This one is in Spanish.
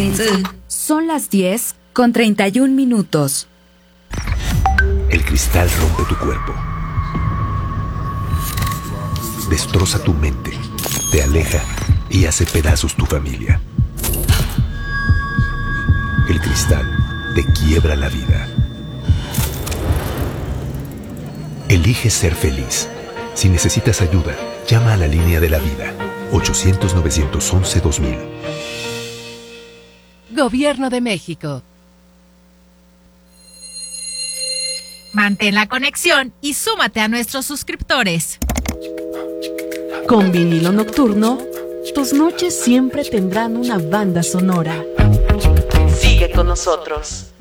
Son las 10:31. El cristal rompe tu cuerpo. Destroza tu mente, te aleja y hace pedazos tu familia. El cristal te quiebra la vida. Elige ser feliz. Si necesitas ayuda, llama a la línea de la vida. 800-911-2000. Gobierno de México. Mantén la conexión y súmate a nuestros suscriptores. Con Vinilo Nocturno, tus noches siempre tendrán una banda sonora. Sigue con nosotros.